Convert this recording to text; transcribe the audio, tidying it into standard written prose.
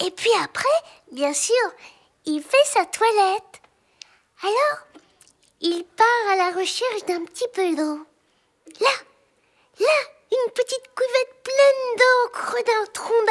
Et puis après, bien sûr, il fait sa toilette. Alors, il part à la recherche d'un petit peu d'eau. Là, une petite cuvette pleine d'eau au creux d'un tronc